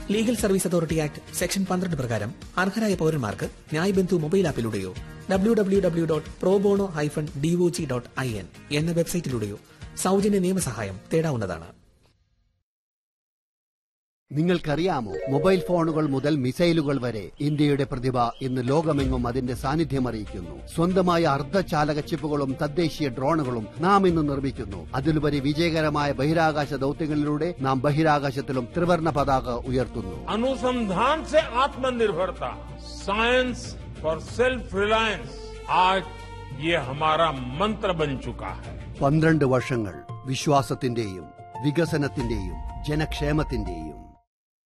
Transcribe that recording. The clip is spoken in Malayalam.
Legal service authority act section 12 പ്രകാരം അർഹരായ പൌരന്മാർക്ക് ന്യായ് ബന്ധു മൊബൈൽ ആപ്പിലൂടെയോ www.probono-dog.in എന്ന വെബ്സൈറ്റിലൂടെയോ സൗജന്യ നിയമസഹായം തേടാവുന്നതാണ്. നിങ്ങൾക്കറിയാമോ, മൊബൈൽ ഫോണുകൾ മുതൽ മിസൈലുകൾ വരെ ഇന്ത്യയുടെ പ്രതിഭ ഇന്ന് ലോകമെങ്ങും അതിന്റെ സാന്നിധ്യം അറിയിക്കുന്നു. സ്വന്തമായ അർദ്ധചാലക ചിപ്പുകളും തദ്ദേശീയ ഡ്രോണുകളും നാം ഇന്ന് നിർമ്മിക്കുന്നു. അതിലുപരി വിജയകരമായ ബഹിരാകാശ ദൌത്യങ്ങളിലൂടെ നാം ബഹിരാകാശത്തിലും ത്രിവർണ്ണ പതാക ഉയർത്തുന്നു. അനുസന്ധാൻ സെ ആത്മനിർഭരത, science for self Reliance, Aaj Yeh ഹമാരാ Mantra ബൻ ചുകാ high. 12 വർഷങ്ങൾ വിശ്വാസത്തിന്റെയും വികസനത്തിന്റെയും ജനക്ഷേമത്തിന്റെയും.